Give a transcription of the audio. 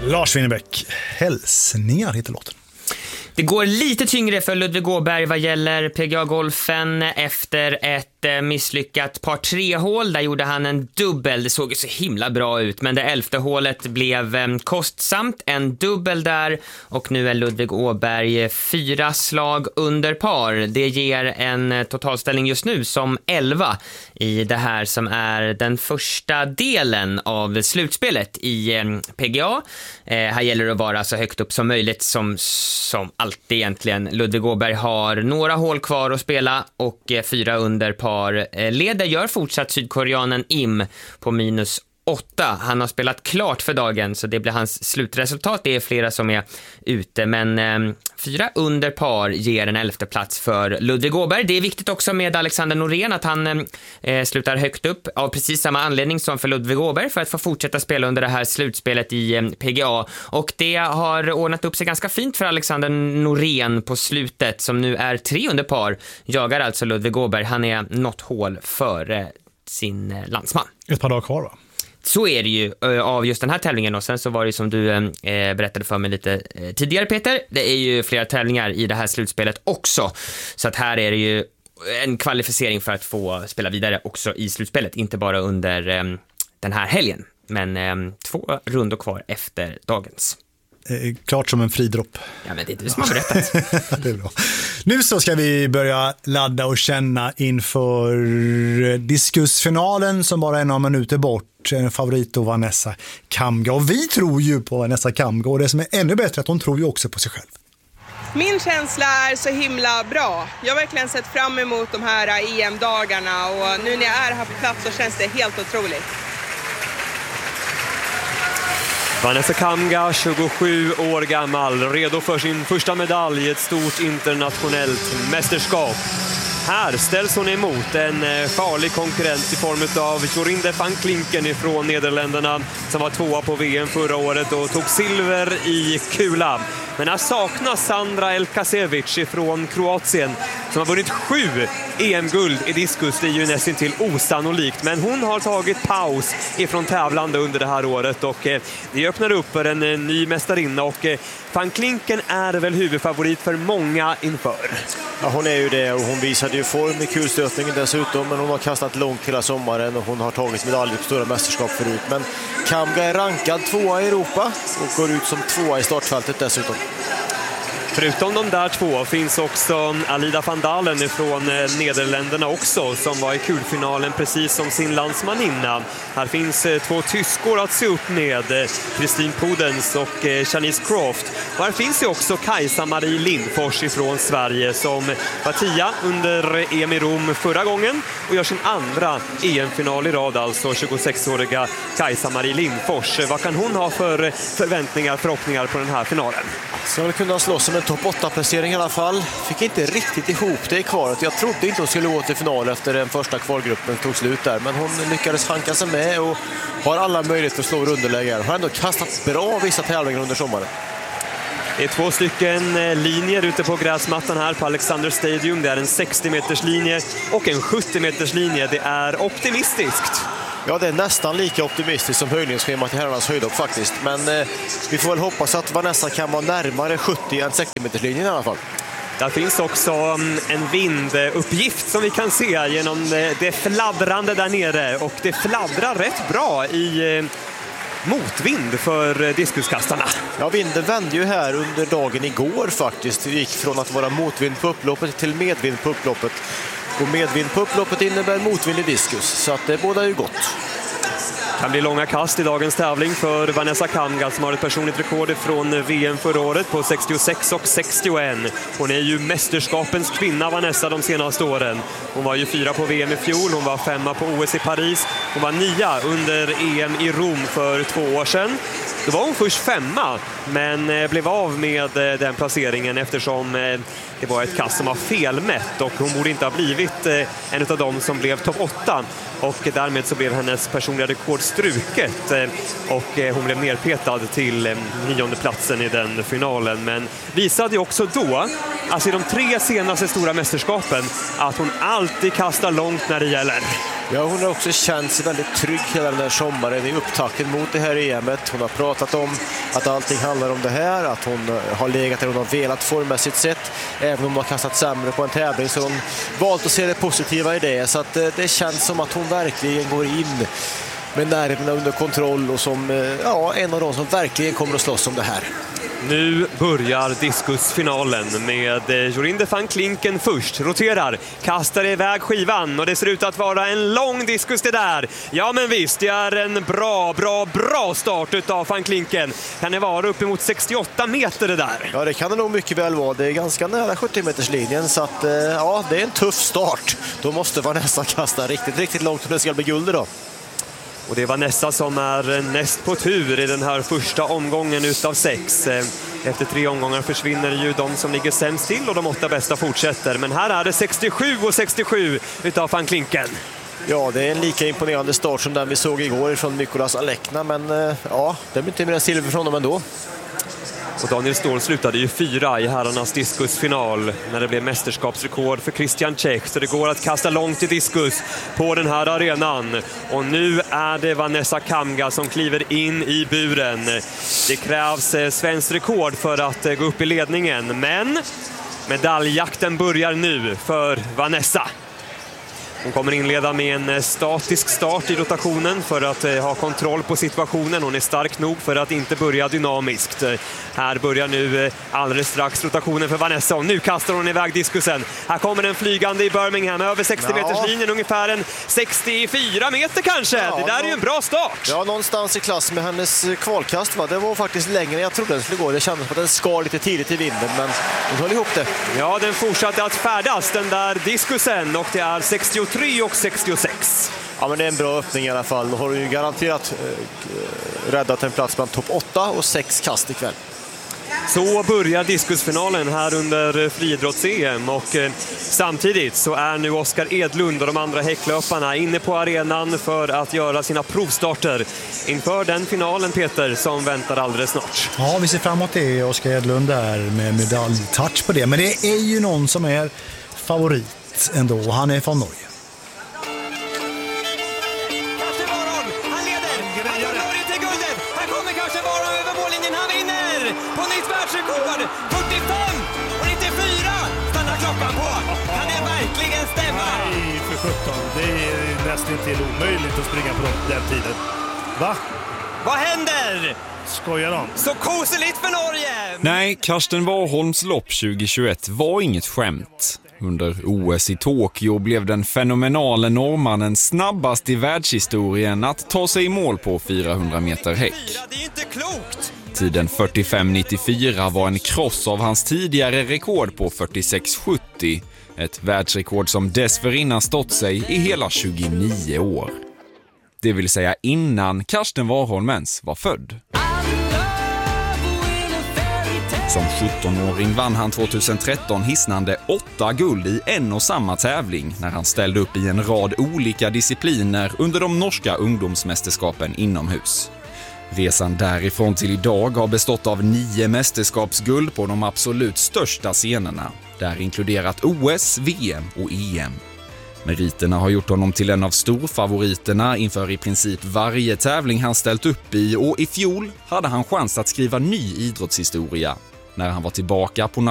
Lars Winnerbäck, hälsningar heter låten. Det går lite tyngre för Ludvig Åberg vad gäller PGA-golfen efter ett misslyckat par 3-hål. Där gjorde han en dubbel. Det såg så himla bra ut, men det 11:e hålet blev kostsamt. En dubbel där, och nu är Ludvig Åberg 4 slag under par. Det ger en totalställning just nu som 11 i det här som är den första delen av slutspelet i PGA. Här gäller det att vara så högt upp som möjligt som alltid egentligen. Ludvig Åberg har några hål kvar att spela och 4 under par. Leder gör fortsatt sydkoreanen Im på -8. Han har spelat klart för dagen, så det blir hans slutresultat. Det är flera som är ute, men 4 under par ger en 11:e plats för Ludvig Åberg. Det är viktigt också med Alexander Norén att han slutar högt upp av precis samma anledning som för Ludvig Åberg, för att få fortsätta spela under det här slutspelet i PGA. Och det har ordnat upp sig ganska fint för Alexander Norén på slutet, som nu är 3 under par. Jagar alltså Ludvig Åberg. Han är något hål före sin landsman. Ett par dagar kvar, va? Så är det ju av just den här tävlingen. Och sen så var det som du berättade för mig lite tidigare, Peter. Det är ju flera tävlingar i det här slutspelet också. Så att här är det ju en kvalificering för att få spela vidare också i slutspelet. Inte bara under den här helgen. Men 2 rundor kvar efter dagens. Klart som en fridropp. Ja, men det är du som har berättat. Det är bra. Nu så ska vi börja ladda och känna inför diskusfinalen som bara är några minuter bort. En favorit då, Vanessa Kamga. Och vi tror ju på Vanessa Kamga. Och det som är ännu bättre är att hon tror ju också på sig själv. Min känsla är så himla bra. Jag har verkligen sett fram emot de här EM-dagarna. Och nu när jag är här på plats så känns det helt otroligt. Vanessa Kamga, 27 år gammal, redo för sin första medalj i ett stort internationellt mästerskap. Här ställs hon emot en farlig konkurrent i form av Jorinde van Klinken ifrån Nederländerna, som var 2 på VM förra året och tog silver i kula. Men här saknas Sandra Elkasevic ifrån Kroatien, som har vunnit 7 EM-guld i diskus. Det är ju nästan till osannolikt, men hon har tagit paus ifrån tävlande under det här året, och det öppnar upp för en ny mästarinna, och van Klinken är väl huvudfavorit för många inför. Ja, hon är ju det, och hon visade ju form i kulstötningen dessutom, men hon har kastat långt hela sommaren och hon har tagit medaljer på stora mästerskap förut. Men Kamga är rankad 2 i Europa och går ut som 2 i startfältet dessutom. Förutom de där 2 finns också Alida van Dalen från Nederländerna också, som var i kulfinalen precis som sin landsmaninna. Här finns 2 tyskor att se upp med, Kristin Podens och Janice Croft. Och här finns ju också Kajsa-Marie Lindfors ifrån Sverige, som var 10 under EM i Rom förra gången och gör sin andra EM-final i rad, alltså 26-åriga Kajsa-Marie Lindfors. Vad kan hon ha för förhoppningar på den här finalen? Så väl kunde slåss om en topp 8-placering i alla fall. Fick inte riktigt ihop det i kvaret. Jag trodde inte hon skulle gå till final efter den första kvalgruppen tog slut där. Men hon lyckades hanka sig med och har alla möjligheter att slå underläge. Hon har ändå kastat bra vissa tävlingar under sommaren. Det är 2 stycken linjer ute på gräsmattan här på Alexander Stadium. Det är en 60-meters linje och en 70-meters linje. Det är optimistiskt. Ja, det är nästan lika optimistiskt som höjningsschemat i herrarnas höjdhopp faktiskt. Men vi får väl hoppas att Vanessa kan vara närmare 70 än 60-meterslinjen i alla fall. Där finns också en vinduppgift som vi kan se genom det fladdrande där nere. Och det fladdrar rätt bra i motvind för diskuskastarna. Ja, vinden vände ju här under dagen igår faktiskt. Det gick från att vara motvind på upploppet till medvind på upploppet. Och medvind på upploppet innebär motvind i diskus, så att det båda är ju gott. Det kan bli långa kast i dagens tävling för Vanessa Kamga, som har ett personligt rekord från VM förra året på 66 och 61. Hon är ju mästerskapens kvinna, Vanessa, de senaste åren. Hon var ju 4 på VM i fjol, hon var 5 på OS i Paris, hon var 9 under EM i Rom för 2 år sedan. Då var hon först 5, men blev av med den placeringen eftersom det var ett kast som var felmätt, och hon borde inte ha blivit en av dem som blev topp 8. Och därmed så blev hennes personliga rekord struket, och hon blev nerpetad till 9:e platsen i den finalen. Men visade ju också då, alltså i de 3 senaste stora mästerskapen, att hon alltid kastar långt när det gäller. Ja, hon har också känt sig väldigt trygg hela den här sommaren i upptakten mot det här EMet. Hon har pratat om att allting handlar om det här, att hon har legat där hon har velat formmässigt sett. Även om hon har kastat sämre på en tävling så hon valt att se det positiva i det. Så att det känns som att hon verkligen går in med nerverna under kontroll och som en av de som verkligen kommer att slåss om det här. Nu börjar diskusfinalen med Jorinde van Klinken först. Roterar, kastar iväg skivan och det ser ut att vara en lång diskus det där. Ja men visst, det är en bra start utav van Klinken. Kan det vara uppemot 68 meter det där? Ja, det kan det nog mycket väl vara. Det är ganska nära 70-meterslinjen så att det är en tuff start. Då måste Vanessa kasta riktigt långt om det ska bli guld då. Och det är Vanessa som är näst på tur i den här första omgången utav 6. Efter 3 omgångar försvinner ju de som ligger sämst till och de 8 bästa fortsätter. Men här är det 67 utav van Klinken. Ja, det är en lika imponerande start som den vi såg igår från Mikolas Alekna. Men det blir inte mer än silver från dem ändå. Och Daniel Ståhl slutade ju 4 i herrarnas diskusfinal när det blev mästerskapsrekord för Christian Čech. Så det går att kasta långt i diskus på den här arenan. Och nu är det Vanessa Kamga som kliver in i buren. Det krävs svensk rekord för att gå upp i ledningen. Men medaljjakten börjar nu för Vanessa. Hon kommer inleda med en statisk start i rotationen för att ha kontroll på situationen. Hon är stark nog för att inte börja dynamiskt. Här börjar nu alldeles strax rotationen för Vanessa och nu kastar hon iväg diskusen. Här kommer den flygande i Birmingham över 60-meterslinjen, ungefär en 64 meter kanske. Ja, det där är ju en bra start. Ja, någonstans i klass med hennes kvalkast. Det var faktiskt längre än jag trodde den skulle gå. Det kändes som att den skar lite tidigt i vinden, men hon höll ihop det. Ja, den fortsatte att färdas den där diskusen och det är 63 och 66. Ja, men det är en bra öppning i alla fall. Då har du ju garanterat räddat en plats bland topp 8 och 6 kast ikväll. Så börjar diskusfinalen här under friidrotts-EM och samtidigt så är nu Oskar Edlund och de andra häcklöparna inne på arenan för att göra sina provstarter inför den finalen, Peter, som väntar alldeles snart. Ja, vi ser framåt det, Oskar Edlund där med medaljtouch på det. Men det är ju någon som är favorit ändå, han är från Norge. Det är nästan till omöjligt att springa på den tiden. Va? Vad händer? Skojar de? Så koseligt för Norge! Nej, Karsten Warholms lopp 2021 var inget skämt. Under OS i Tokyo blev den fenomenale norrmannen snabbast i världshistorien att ta sig i mål på 400 meter häck. Det är inte klokt! Tiden 45.94 var en kross av hans tidigare rekord på 46.70. Ett världsrekord som dessförinnan stått sig i hela 29 år. Det vill säga innan Karsten Warholm ens var född. Som 17-åring vann han 2013 hisnande 8 guld i en och samma tävling när han ställde upp i en rad olika discipliner under de norska ungdomsmästerskapen inomhus. Resan därifrån till idag har bestått av 9 mästerskapsguld på de absolut största scenerna. Där inkluderat OS, VM och EM. Meriterna har gjort honom till en av storfavoriterna inför i princip varje tävling han ställt upp i, och i fjol hade han chans att skriva ny idrottshistoria när han var tillbaka på